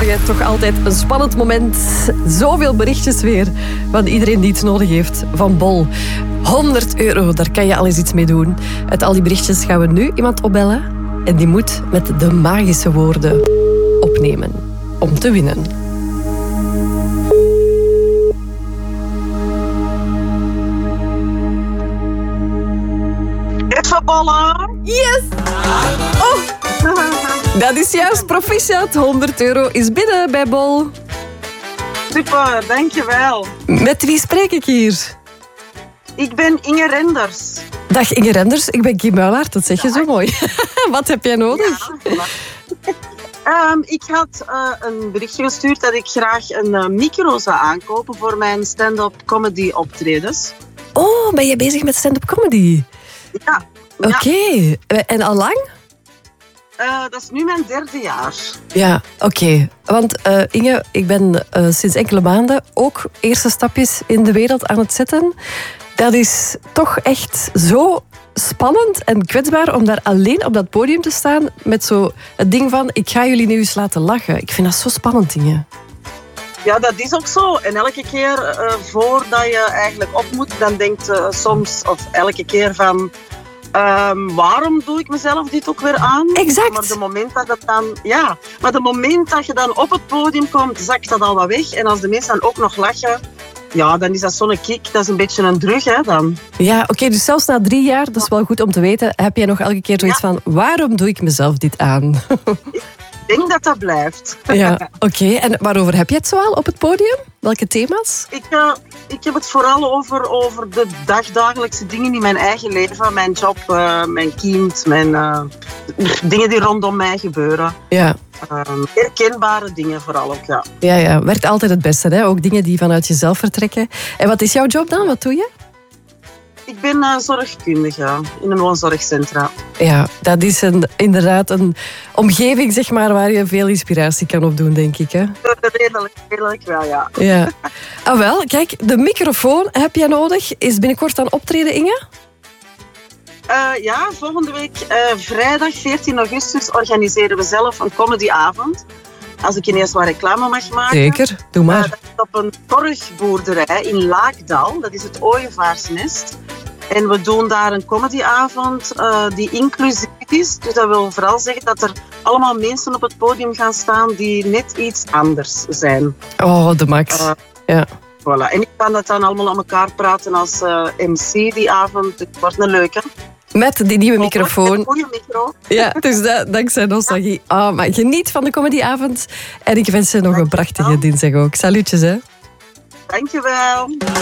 Goedemorgen, toch altijd een spannend moment. Zoveel berichtjes weer van iedereen die iets nodig heeft. Van Bol. €100, daar kan je al eens iets mee doen. Uit al die berichtjes gaan we nu iemand opbellen. En die moet met de magische woorden opnemen om te winnen. Even ballen. Yes! Oh, dat is juist proficiat. €100 is binnen bij Bol. Super, dankjewel. Met wie spreek ik hier? Ik ben Inge Renders. Dag Inge Renders, ik ben Kim Muilaert. Dat zeg je zo mooi. Wat heb jij nodig? Ik had een berichtje gestuurd dat ik graag een micro zou aankopen voor mijn stand-up comedy optredens. Oh, ben je bezig met stand-up comedy? Ja. Oké. En al lang? Dat is nu mijn 3e jaar. Ja, oké. Want Inge, ik ben sinds enkele maanden ook eerste stapjes in de wereld aan het zetten. Dat is toch echt zo spannend en kwetsbaar om daar alleen op dat podium te staan met zo het ding van ik ga jullie nu eens laten lachen. Ik vind dat zo spannend, Inge. Ja, dat is ook zo. En elke keer voordat je eigenlijk op moet, dan denkt je soms of elke keer van waarom doe ik mezelf dit ook weer aan? Exact. Maar de moment dat je dan op het podium komt, zakt dat al wat weg. En als de mensen dan ook nog lachen, ja, dan is dat zo'n kick. Dat is een beetje een drug, hè, dan. Ja, oké, dus zelfs na 3 jaar, dat is wel goed om te weten, heb jij nog elke keer zoiets van waarom doe ik mezelf dit aan? Ik denk dat dat blijft. Ja, oké. En waarover heb je het zoal op het podium? Welke thema's? Ik heb het vooral over de dagdagelijkse dingen in mijn eigen leven. Mijn job, mijn kind, dingen die rondom mij gebeuren. Ja. Herkenbare dingen vooral ook, ja. Ja, werkt altijd het beste, hè? Ook dingen die vanuit jezelf vertrekken. En wat is jouw job dan? Wat doe je? Ik ben zorgkundige in een woonzorgcentra. Ja, dat is inderdaad een omgeving zeg maar, waar je veel inspiratie kan opdoen, denk ik. Hè? Redelijk wel, ja. Ja. Ah, wel, kijk, de microfoon heb jij nodig. Is binnenkort aan optreden, Inge? Ja, volgende week vrijdag 14 augustus organiseren we zelf een comedyavond. Als ik ineens wat reclame mag maken. Zeker, doe maar. Dat is op een korgboerderij in Laakdal. Dat is het Ooievaarsnest. En we doen daar een comedyavond die inclusief is. Dus dat wil vooral zeggen dat er allemaal mensen op het podium gaan staan die net iets anders zijn. Oh, de max. Ja. Voilà. En ik kan dat dan allemaal aan elkaar praten als MC die avond. Het wordt een leuke. Met die nieuwe microfoon. Een goede micro. Ja, dus dankzij nostalgie. Oh, maar geniet van de comedyavond. En ik wens je nog een prachtige dinsdag ook. Salutjes, hè. Dankjewel.